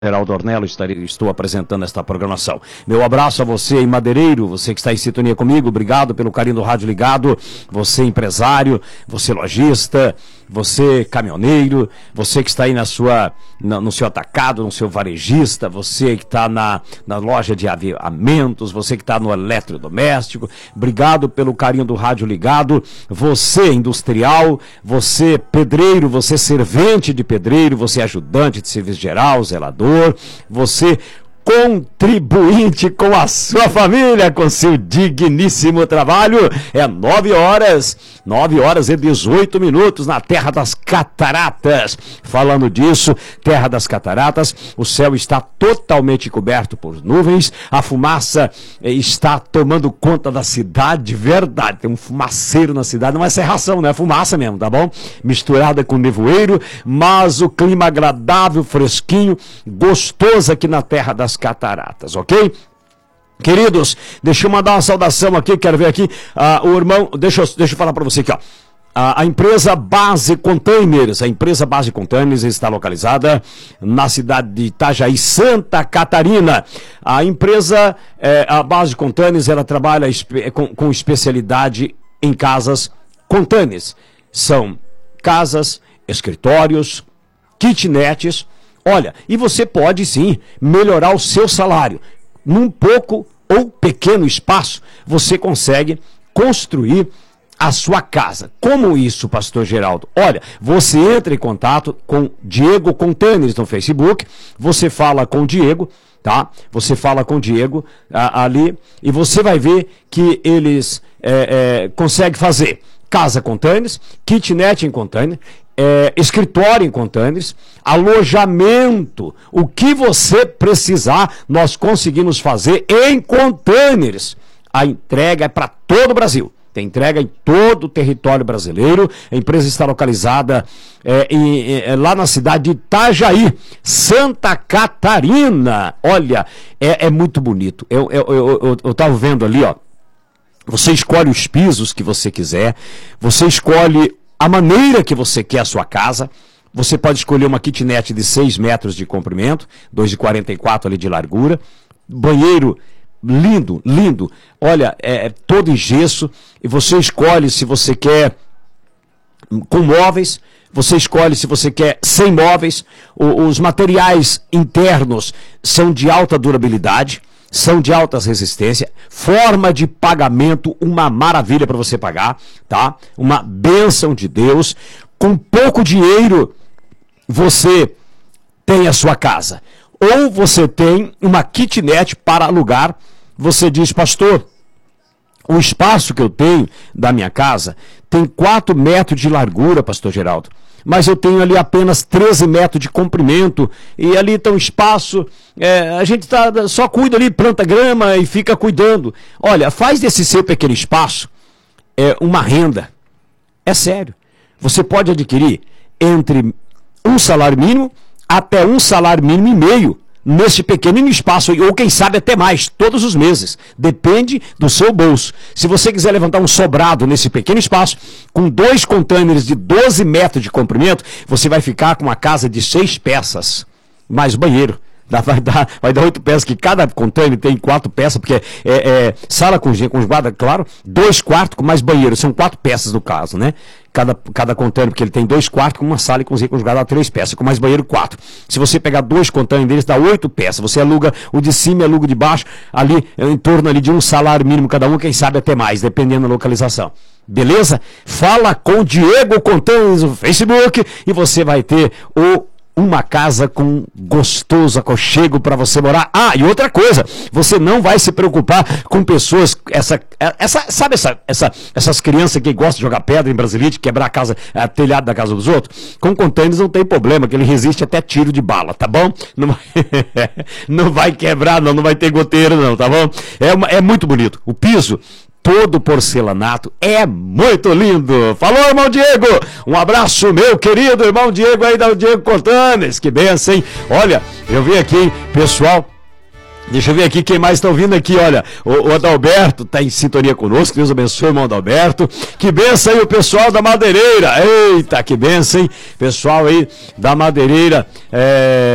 Geraldo Ornello, estou apresentando esta programação. Meu abraço a você em Madeireiro, você que está em sintonia comigo, obrigado pelo carinho do rádio ligado, você empresário, você lojista, você caminhoneiro, você que está aí no seu atacado, no seu varejista, você que está na loja de aviamentos, você que está no eletrodoméstico, obrigado pelo carinho do rádio ligado, você industrial, você pedreiro, você servente de pedreiro, você ajudante de serviço geral, zelador, você contribuinte com a sua família, com seu digníssimo trabalho. É 9 horas e 18 minutos na Terra das Cataratas. Falando disso, Terra das Cataratas, o céu está totalmente coberto por nuvens, a fumaça está tomando conta da cidade, verdade, tem um fumaceiro na cidade, não é serração, não é fumaça mesmo, tá bom? Misturada com nevoeiro, mas o clima agradável, fresquinho, gostoso aqui na Terra das Cataratas, ok? Queridos, deixa eu mandar uma saudação aqui, quero ver aqui, o irmão, deixa eu falar para você aqui, ó. A empresa Base Containers, está localizada na cidade de Itajaí, Santa Catarina. A empresa, a Base Containers, ela trabalha com especialidade em casas containers. São casas, escritórios, kitnets. Olha, e você pode sim melhorar o seu salário. Num pouco ou pequeno espaço, você consegue construir a sua casa. Como isso, pastor Geraldo? Olha, você entra em contato com Diego Containers no Facebook, você fala com o Diego, tá? Você fala com o Diego ali e você vai ver que eles conseguem fazer casa containers, kitnet em container, escritório em containers, alojamento, o que você precisar, nós conseguimos fazer em containers. A entrega é para todo o Brasil. Tem entrega em todo o território brasileiro. A empresa está localizada lá na cidade de Itajaí, Santa Catarina. Olha, é muito bonito. Eu estava vendo ali, ó. Você escolhe os pisos que você quiser, você escolhe a maneira que você quer a sua casa. Você pode escolher uma kitnet de 6 metros de comprimento, 2,44 ali de largura, banheiro lindo, lindo. Olha, todo em gesso. E você escolhe se você quer com móveis, você escolhe se você quer sem móveis. Os materiais internos são de alta durabilidade, são de alta resistência, forma de pagamento, uma maravilha para você pagar, tá? Uma bênção de Deus. Com pouco dinheiro, você tem a sua casa. Ou você tem uma kitnet para alugar. Você diz, pastor, o espaço que eu tenho da minha casa tem 4 metros de largura, pastor Geraldo. Mas eu tenho ali apenas 13 metros de comprimento, e ali está um espaço, a gente só cuida ali, planta grama e fica cuidando. Olha, faz desse seu pequeno espaço uma renda. É sério. Você pode adquirir entre um salário mínimo até um salário mínimo e meio nesse pequenino espaço, ou quem sabe até mais, todos os meses. Depende do seu bolso. Se você quiser levantar um sobrado nesse pequeno espaço, com 2 containers de 12 metros de comprimento, você vai ficar com uma casa de 6 peças, mais banheiro. Vai dar 8 peças, que cada container tem 4 peças, porque sala conjugada, claro, 2 quartos com mais banheiro, são 4 peças no caso, né? Cada container, porque ele tem 2 quartos com uma sala e cozinha conjugada, dá 3 peças, com mais banheiro 4. Se você pegar 2 containers deles, dá 8 peças. Você aluga o de cima e aluga o de baixo, ali em torno ali de um salário mínimo cada um, quem sabe até mais, dependendo da localização. Beleza? Fala com Diego Containers no Facebook e você vai ter uma casa com gostoso aconchego para você morar. E outra coisa, você não vai se preocupar com pessoas, sabe essas crianças que gostam de jogar pedra em Brasilite, quebrar telhado da casa dos outros? Com containers não tem problema, que ele resiste até tiro de bala, tá bom? Não vai quebrar, não vai ter goteiro não, tá bom? É muito bonito. O piso todo porcelanato, é muito lindo. Falou, irmão Diego, um abraço, meu querido irmão Diego aí da Diego Containers, que benção, hein? Olha, eu vi aqui, hein, pessoal, deixa eu ver aqui quem mais está ouvindo aqui, olha, o Adalberto está em sintonia conosco, Deus abençoe, irmão Adalberto, que benção aí o pessoal da Madeireira, eita, que benção, hein, pessoal aí da Madeireira,